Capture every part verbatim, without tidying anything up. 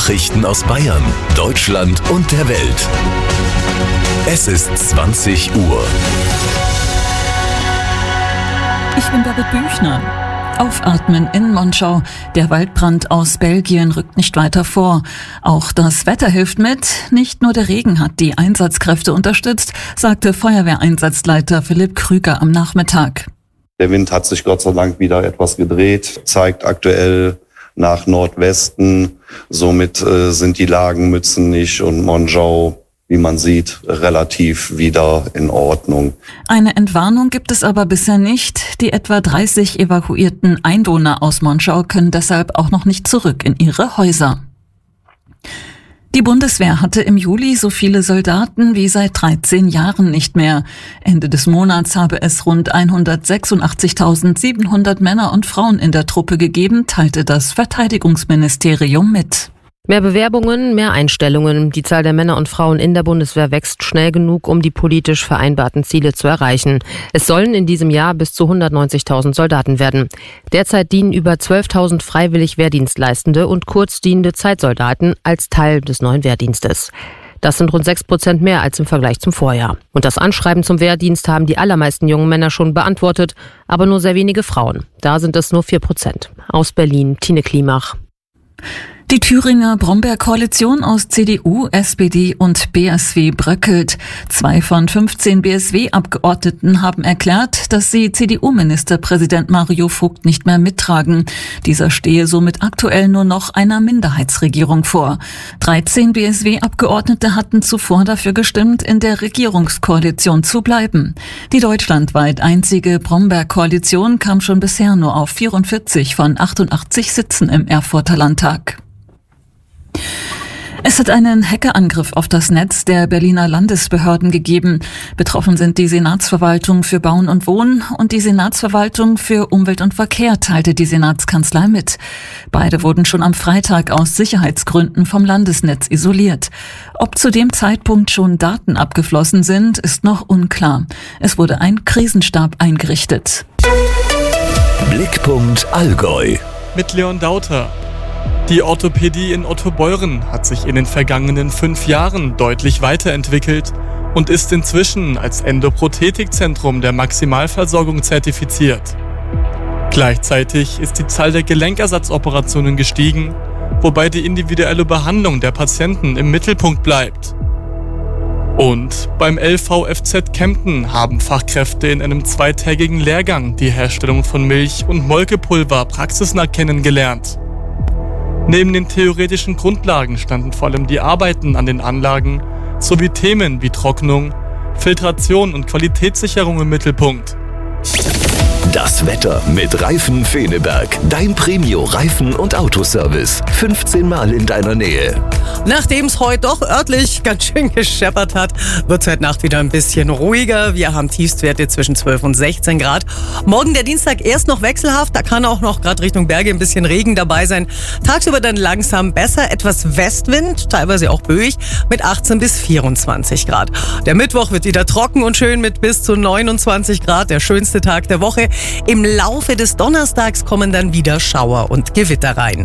Nachrichten aus Bayern, Deutschland und der Welt. Es ist zwanzig Uhr. Ich bin David Büchner. Aufatmen in Monschau. Der Waldbrand aus Belgien rückt nicht weiter vor. Auch das Wetter hilft mit. Nicht nur der Regen hat die Einsatzkräfte unterstützt, sagte Feuerwehreinsatzleiter Philipp Krüger am Nachmittag. Der Wind hat sich Gott sei Dank wieder etwas gedreht, zeigt aktuell nach Nordwesten. Somit äh, sind die Lagen Mützenich und Monschau, wie man sieht, relativ wieder in Ordnung. Eine Entwarnung gibt es aber bisher nicht. Die etwa dreißig evakuierten Einwohner aus Monschau können deshalb auch noch nicht zurück in ihre Häuser. Die Bundeswehr hatte im Juli so viele Soldaten wie seit dreizehn Jahren nicht mehr. Ende des Monats habe es rund hundertsechsundachtzigtausendsiebenhundert Männer und Frauen in der Truppe gegeben, teilte das Verteidigungsministerium mit. Mehr Bewerbungen, mehr Einstellungen. Die Zahl der Männer und Frauen in der Bundeswehr wächst schnell genug, um die politisch vereinbarten Ziele zu erreichen. Es sollen in diesem Jahr bis zu hundertneunzigtausend Soldaten werden. Derzeit dienen über zwölftausend freiwillig Wehrdienstleistende und kurzdienende Zeitsoldaten als Teil des neuen Wehrdienstes. Das sind rund sechs Prozent mehr als im Vergleich zum Vorjahr. Und das Anschreiben zum Wehrdienst haben die allermeisten jungen Männer schon beantwortet, aber nur sehr wenige Frauen. Da sind es nur vier Prozent. Aus Berlin, Tine Klimach. Die Thüringer Brombeer-Koalition aus C D U, S P D und B S W bröckelt. Zwei von fünfzehn B S W-Abgeordneten haben erklärt, dass sie C D U-Ministerpräsident Mario Vogt nicht mehr mittragen. Dieser stehe somit aktuell nur noch einer Minderheitsregierung vor. dreizehn B S W-Abgeordnete hatten zuvor dafür gestimmt, in der Regierungskoalition zu bleiben. Die deutschlandweit einzige Brombeer-Koalition kam schon bisher nur auf vierundvierzig von achtundachtzig Sitzen im Erfurter Landtag. Es hat einen Hackerangriff auf das Netz der Berliner Landesbehörden gegeben. Betroffen sind die Senatsverwaltung für Bauen und Wohnen und die Senatsverwaltung für Umwelt und Verkehr, teilte die Senatskanzlei mit. Beide wurden schon am Freitag aus Sicherheitsgründen vom Landesnetz isoliert. Ob zu dem Zeitpunkt schon Daten abgeflossen sind, ist noch unklar. Es wurde ein Krisenstab eingerichtet. Blickpunkt Allgäu. Mit Leon Dauter. Die Orthopädie in Ottobeuren hat sich in den vergangenen fünf Jahren deutlich weiterentwickelt und ist inzwischen als Endoprothetikzentrum der Maximalversorgung zertifiziert. Gleichzeitig ist die Zahl der Gelenkersatzoperationen gestiegen, wobei die individuelle Behandlung der Patienten im Mittelpunkt bleibt. Und beim L V F Z Kempten haben Fachkräfte in einem zweitägigen Lehrgang die Herstellung von Milch- und Molkepulver praxisnah kennengelernt. Neben den theoretischen Grundlagen standen vor allem die Arbeiten an den Anlagen sowie Themen wie Trocknung, Filtration und Qualitätssicherung im Mittelpunkt. Das Wetter mit Reifen Feneberg. Dein Premio-Reifen- und Autoservice. fünfzehn Mal in deiner Nähe. Nachdem es heute doch örtlich ganz schön gescheppert hat, wird es heute Nacht wieder ein bisschen ruhiger. Wir haben Tiefstwerte zwischen zwölf und sechzehn Grad. Morgen der Dienstag erst noch wechselhaft. Da kann auch noch gerade Richtung Berge ein bisschen Regen dabei sein. Tagsüber dann langsam besser. Etwas Westwind, teilweise auch böig, mit achtzehn bis vierundzwanzig Grad. Der Mittwoch wird wieder trocken und schön mit bis zu neunundzwanzig Grad. Der schönste Tag der Woche. Im Laufe des Donnerstags kommen dann wieder Schauer und Gewitter rein.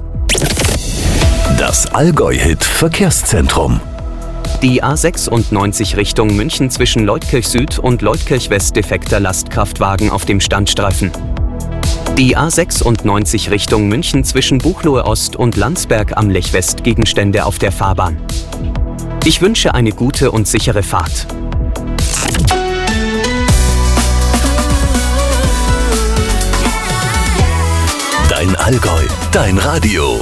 Das Allgäu-Hit Verkehrszentrum. Die A sechsundneunzig Richtung München zwischen Leutkirch Süd und Leutkirch West defekter Lastkraftwagen auf dem Standstreifen. Die A sechsundneunzig Richtung München zwischen Buchloe Ost und Landsberg am Lech West Gegenstände auf der Fahrbahn. Ich wünsche eine gute und sichere Fahrt. Dein Allgäu, dein Radio.